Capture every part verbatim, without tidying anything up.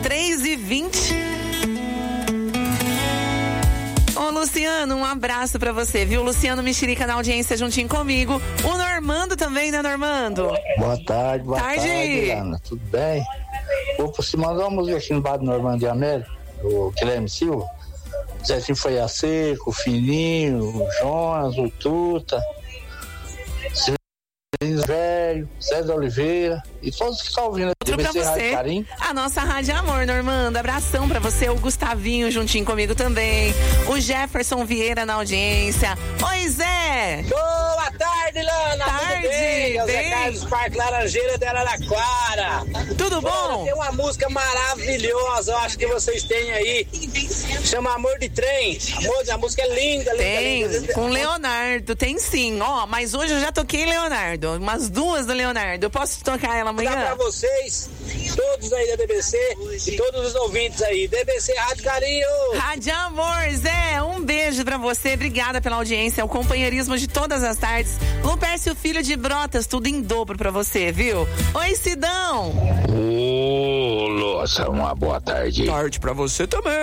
três e vinte. Ô, Luciano, um abraço pra você, viu? Luciano Mexerica na audiência juntinho comigo. O Normando também, né, Normando? Boa tarde, boa tarde, tarde Ana. Tudo bem? Vou por cima mandar uma música aqui no bar do Normando de América, o Guilherme Silva. Zezinho foi a seco, o Fininho, o Jonas, o Tuta, Velho, César Oliveira e todos que estão ouvindo. Outro pra você, a nossa Rádio Amor, Normando. Abração pra você, o Gustavinho juntinho comigo também, o Jefferson Vieira na audiência. Oi, Zé! Boa tarde, Lana! Tarde! Tudo bem? bem? Zé Carlos Parque Laranjeira de Araraquara. Tudo bom? Lana, tem uma música maravilhosa, eu acho que vocês têm aí. Chama Amor de Trem. Amor, a música é linda, linda, tem, linda. com Leonardo, tem sim. Ó, mas hoje eu já toquei Leonardo, umas duas do Leonardo. Eu posso tocar ela amanhã? Dá pra vocês, todos aí da D B C e todos os ouvintes aí. D B C Rádio Carinho. Rádio Amor, Zé, um beijo pra você. Obrigada pela audiência, o companheirismo de todas as tardes. Lupércio Filho de Brotas, tudo em dobro pra você, viu? Oi, Sidão. Ô, Nossa, uma boa tarde. Tarde pra você também.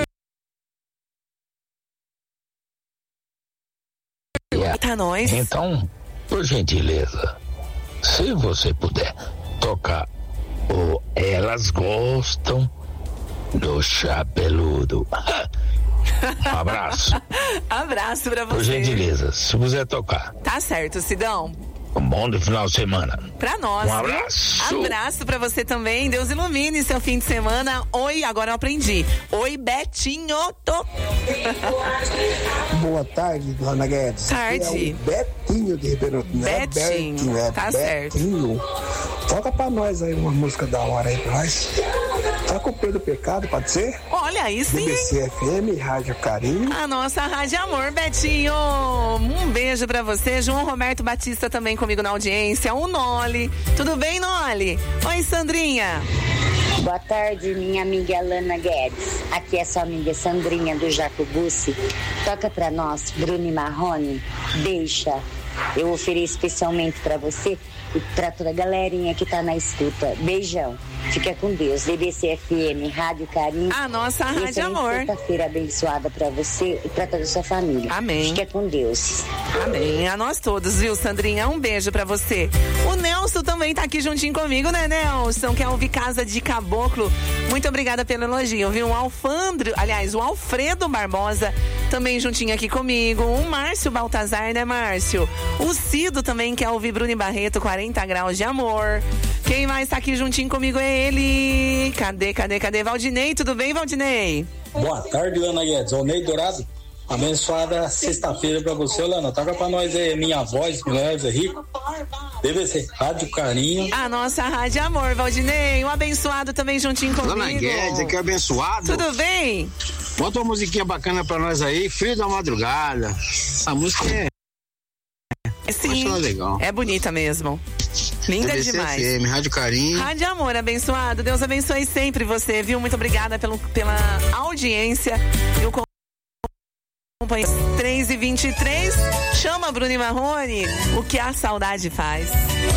Tá nós. Então, por gentileza, se você puder tocar o Elas Gostam do Chapeludo. Um abraço. Abraço pra você. Por gentileza, se puder tocar. Tá certo, Sidão. Um bom final de semana. Pra nós. Um abraço. Viu? Abraço pra você também. Deus ilumine seu fim de semana. Oi, agora eu aprendi. Oi, Betinho. Tô... Boa tarde, dona Guedes. Tarde. É o Betinho de Ribeirão. Betinho. É Betinho, é tá Betinho. certo. Toca pra nós aí uma música da hora aí pra nós. Toca o Pedro Pecado, pode ser? Olha aí sim. B B C F M, Rádio Carinho. A nossa Rádio Amor, Betinho. Um beijo pra você. João Roberto Batista também comigo na audiência. O Noli. Tudo bem, Noli? Oi, Sandrinha. Boa tarde, minha amiga Alana Guedes. Aqui é sua amiga Sandrinha do Jacobucci. Toca pra nós, Bruno e Marrone. Deixa. Eu ofereço especialmente pra você e pra toda a galerinha que tá na escuta. Beijão. Fica com Deus. D B C F M, Rádio Carinho. A nossa Rádio Amor. Sexta-feira abençoada pra você e pra toda a sua família. Amém. Fica com Deus. Amém. A nós todos, viu, Sandrinha? Um beijo pra você. O Nelson também tá aqui juntinho comigo, né, Nelson? Que é o Vicasa de Caboclo. Muito obrigada pelo elogio, viu? O Alfandro, aliás, o Alfredo Barbosa também juntinho aqui comigo. O Márcio Baltazar, né, Márcio? O Cido também quer ouvir Bruno Barreto, quarenta graus de amor. Quem mais tá aqui juntinho comigo é ele. Cadê, cadê, cadê? Valdinei, tudo bem, Valdinei? Boa tarde, Lana Guedes. O Ney Dourado. Abençoada sexta-feira pra você, Lana. Toca pra nós aí, Minha Voz, Milionários é Rico. D B C, Rádio Carinho. A nossa Rádio Amor, Valdinei. Um abençoado também juntinho comigo. Lana Guedes, aqui é abençoado. Tudo bem? Bota uma musiquinha bacana pra nós aí, Filho da Madrugada. Essa música é... Sim, legal. É bonita mesmo. Linda D B C demais. F M, Rádio Carinho. Rádio Amor, abençoado. Deus abençoe sempre você, viu? Muito obrigada pelo, pela audiência. Eu acompanho três e vinte e três. Chama Bruno e Marrone, o que a saudade faz.